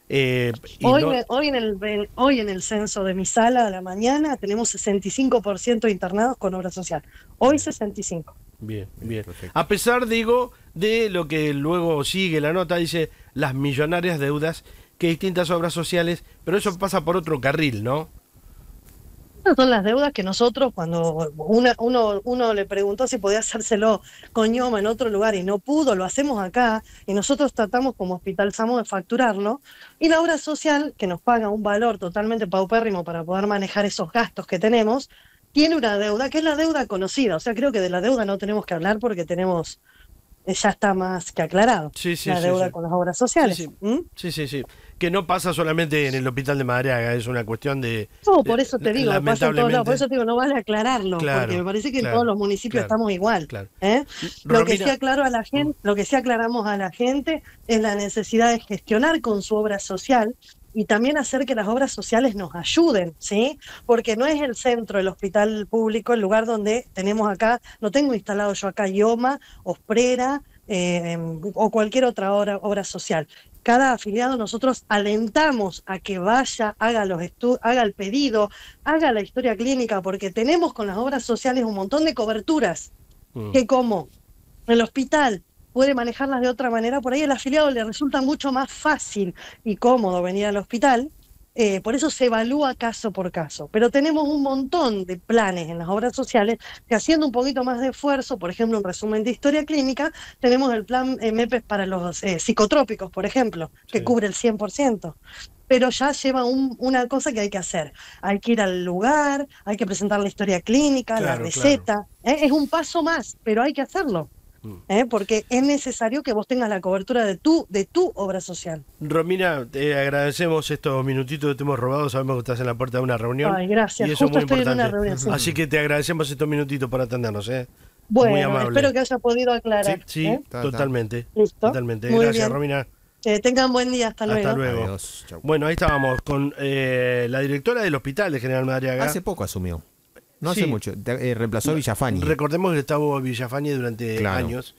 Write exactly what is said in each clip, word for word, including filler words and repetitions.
Eh, y Hoy, no, me- hoy, en el, en- hoy en el censo de mi sala a la mañana tenemos sesenta y cinco por ciento internados con obra social. Hoy sesenta y cinco. bien, Bien, bien. perfecto. A pesar, digo, de lo que luego sigue la nota, dice las millonarias deudas que distintas obras sociales, pero eso pasa por otro carril, ¿no? Esas son las deudas que nosotros, cuando una- uno, uno le preguntó si podía hacérselo con IOMA en otro lugar y no pudo, lo hacemos acá y nosotros tratamos como Hospital Samo de facturarlo. Y la obra social, que nos paga un valor totalmente paupérrimo para poder manejar esos gastos que tenemos, tiene una deuda que es la deuda conocida. O sea, creo que de la deuda no tenemos que hablar porque tenemos, eh, ya está más que aclarado, Sí, sí, la sí, deuda sí. con las obras Sí, sociales. sí. ¿Mm? Sí, sí, sí. Que no pasa solamente en el hospital de Madariaga, es una cuestión de... No, de- por eso te digo, pasa en todos lados. Por lamentablemente. eso te digo, no vale aclararlo, porque me Claro, parece que en todos claro, los municipios claro, estamos igual. claro. ¿eh? Lo que sí Romina, aclaro a la mm, gente, lo que sí aclaramos a la gente es la necesidad de gestionar con su obra social y también hacer que las obras sociales nos ayuden, ¿sí? Porque no es el centro, el hospital público, el lugar donde tenemos acá, no tengo instalado yo acá IOMA, Osprera, eh, o cualquier otra obra, obra social. Cada afiliado nosotros alentamos a que vaya, haga los estu- haga el pedido, haga la historia clínica, porque tenemos con las obras sociales un montón de coberturas mm. que como el hospital puede manejarlas de otra manera, por ahí al afiliado le resulta mucho más fácil y cómodo venir al hospital. Eh, por eso se evalúa caso por caso. Pero tenemos un montón de planes en las obras sociales que, haciendo un poquito más de esfuerzo, por ejemplo, un resumen de historia clínica, tenemos el plan eh, MEPES para los eh, psicotrópicos, por ejemplo, que Sí. cubre el cien por ciento. Pero ya lleva un- una cosa que hay que hacer. Hay que ir al lugar, hay que presentar la historia clínica, la Claro, receta. ¿eh? Es un paso más, pero hay que hacerlo. Mm. ¿eh? Porque es necesario que vos tengas la cobertura de tu, de tu obra social. Romina, te agradecemos estos minutitos que te hemos robado. Sabemos que estás en la puerta de una reunión. Ay, gracias. Y eso es Justo muy estoy en una importante. reunión. sí. Así que te agradecemos estos minutitos por atendernos, ¿eh? Muy Bueno, amable. espero que haya podido Sí, aclarar. sí, ¿eh? Ta, ta. totalmente. Listo. Totalmente. Muy Gracias, bien. Romina. Que tengan buen día. Hasta luego. Hasta luego. Adiós. Chau. Bueno, ahí estábamos con eh, la directora del hospital de General Madariaga. Hace poco asumió. No hace Sí. mucho. Te- eh, reemplazó a Villafañe. Recordemos que estaba Villafañe durante Claro. años.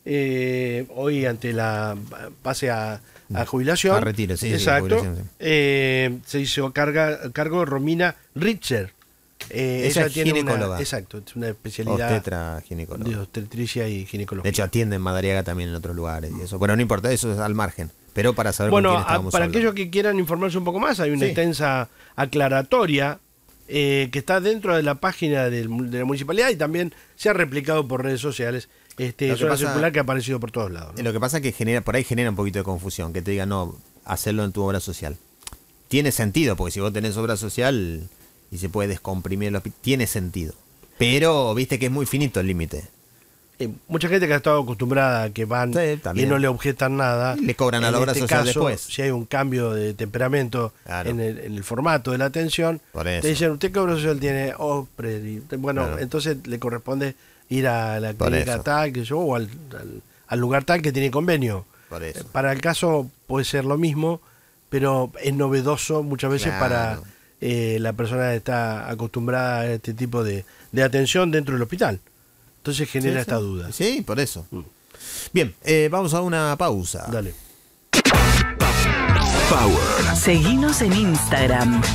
Eh, hoy ante la pase a, a jubilación. A retiro, sí, sí, exacto. jubilación, sí. eh, se hizo carga, cargo de Romina Richter. Eh, Ella es tiene una- ginecóloga. exacto, es una especialidad Obstetra ginecóloga. de obstetricia y De ginecología. hecho, atiende en Madariaga también en otros lugares y eso. Bueno, no importa, eso es al margen. Pero para saber Bueno, con quién a- estábamos para hablando. aquellos que quieran informarse un poco más, hay una Sí. extensa aclaratoria eh, que está dentro de la página del- de la municipalidad y también se ha replicado por redes sociales. Este, Lo es que una pasa- circular que ha aparecido por todos lados, ¿no? Lo que pasa es que genera, por ahí genera un poquito de confusión, que te digan, no, hacerlo en tu obra social. Tiene sentido, porque si vos tenés obra social y se puede descomprimir el hospital, tiene sentido. Pero, viste que es muy finito el límite. Eh, mucha gente que ha estado acostumbrada a que van Sí, y también. no le objetan nada. Le cobran a la En obra este social caso, después. si hay un cambio de temperamento Claro. en, el, en el formato de la atención, Por te eso. dicen, ¿usted qué obra social tiene? Oh, pre- bueno, Claro. entonces le corresponde ir a la Por clínica eso. tal, que yo, o al, al- al lugar tal que tiene convenio. Por eso. Eh, Para el caso puede ser lo mismo, pero es novedoso muchas veces Claro. para eh, la persona que está acostumbrada a este tipo de, de atención dentro del hospital. Entonces genera Sí, esta sí. duda. Sí, por eso. Mm. Bien, eh, vamos a una pausa. Dale. Seguinos en Instagram.